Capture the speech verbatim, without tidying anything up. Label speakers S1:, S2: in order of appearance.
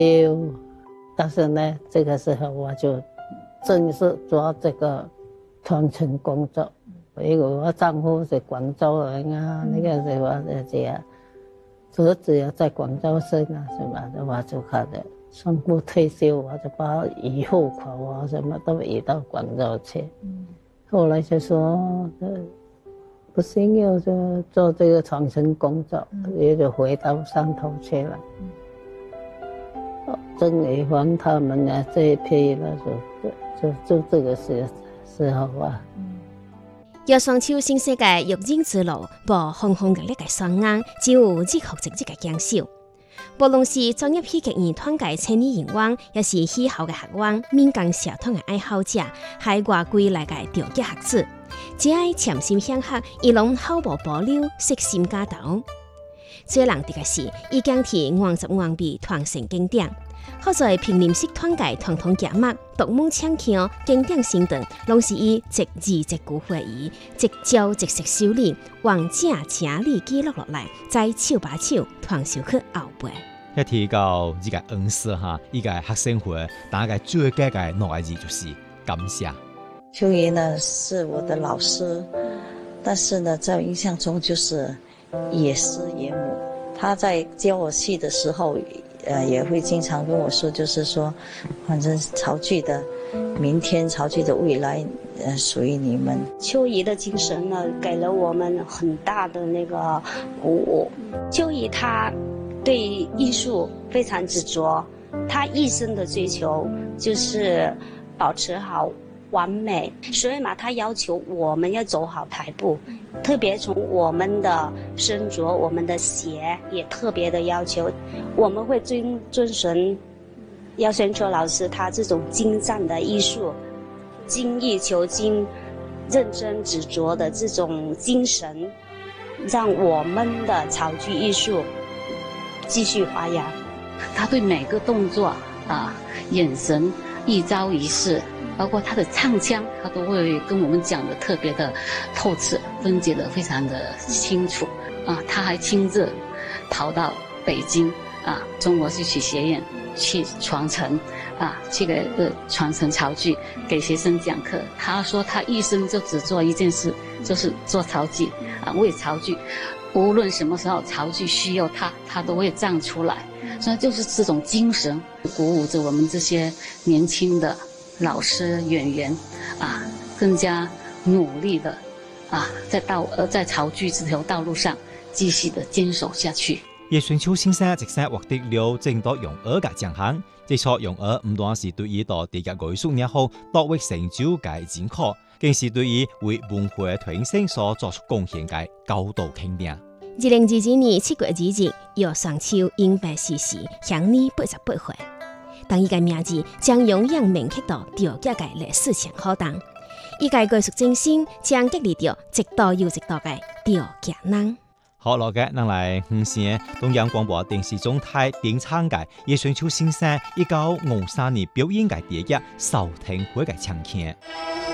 S1: 有，但是呢，这个时候我就正式做这个传承工作。因为我丈夫是廣州人啊，那個時候就這樣，兒子也在廣州生啊，是吧？我就看着宣布退休，我就把以後口啊什麼都移到廣州去。後來就說，不行，要就做這個傳承工作，也就回到汕頭去了。鄭偉芳他們呢這一批呢，就就就這個時時候啊。
S2: 要雙手新世界育人之路，無紅紅熱烈嘅雙眼，只有熱學直接嘅堅守。無論是專業戲劇院團嘅青年人員，也是喜好嘅學員、民間社團嘅愛好者，海外歸來嘅調級學子，只愛潛心向學，伊攏毫無保留，悉心加投。最難得嘅是，已經替原汁原味傳承經典。好在平林式團界傳統節目，獨門搶腔經典身段，攏是以一字一句會意，一招一式修煉，往正正理記錄落來，再手把手傳授去後輩。
S3: 一提到呢個恩師哈，呢個學生會，大概最緊嘅兩個字就是感謝。
S4: 秋儀呢是我的老師，但是呢，在我印象中就是也師也母。他在教我戲的時候。呃，也會經常跟我說，就是說，反正潮劇的明天，潮劇的未來，呃，屬於你們。
S5: 秋儀的精神呢，給了我們很大的那個鼓舞。秋儀她對藝術非常執着，她一生的追求就是保持好完美，所以嘛，她要求我們要走好台步。特別從我們的身着，我們的鞋也特別的要求，我們會遵遵循姚宣秋老師他這種精湛的藝術、精益求精、認真執着的這種精神，讓我們的潮劇藝術繼續發揚。
S6: 他對每個動作啊、眼神、一招一式，包括他的唱腔，他都會跟我們講得特別的透徹，分解得非常的清楚啊！他還親自跑到北京啊，中國戲曲學院去傳承啊，這個呃傳承潮劇，給學生講課。他說他一生就只做一件事，就是做潮劇啊，為潮劇，無論什麼時候潮劇需要他，他都會站出來。所以就是這種精神鼓舞着我們這些年輕的老師演員啊，更加努力的啊，在道呃在潮劇這條道路上繼續的堅守下去。
S3: 葉順秋先生直接獲得了正多用兒嘅獎項，這錯用兒唔單是對於到地級藝術也好奪位成就嘅認可，更是對於為文化推升所作出貢獻嘅高度肯定。
S2: 二零二二年七月二日，葉雙秋因病逝世，享年八十八歲。當伊個名字將永遠銘刻到調級嘅歷史長河中，伊個藝術精神將激勵着一代又一代嘅調級人。
S3: 好，落嘅，咱來五線東陽廣播電視總台點唱嘅葉順秋先生一九五三年表演嘅第一首聽會嘅唱片。